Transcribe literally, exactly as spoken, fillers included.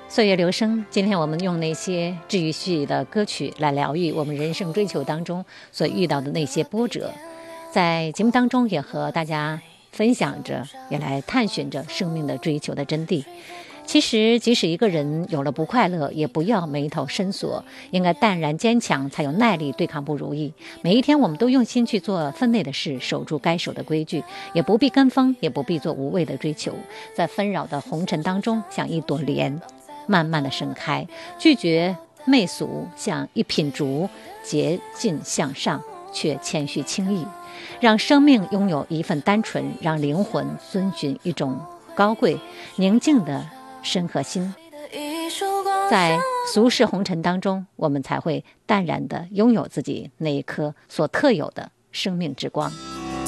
岁月流声，今天我们用那些治愈系的歌曲来疗愈我们人生追求当中所遇到的那些波折，在节目当中也和大家分享着，也来探寻着生命的追求的真谛。其实即使一个人有了不快乐，也不要眉头深锁，应该淡然坚强，才有耐力对抗不如意。每一天我们都用心去做分内的事，守住该守的规矩，也不必跟风，也不必做无谓的追求。在纷扰的红尘当中，像一朵莲慢慢的盛开，拒绝媚俗，像一品竹洁净向上，却谦虚轻易。让生命拥有一份单纯，让灵魂遵循一种高贵宁静的身和心。在俗世红尘当中，我们才会淡然地拥有自己那一颗所特有的生命之光。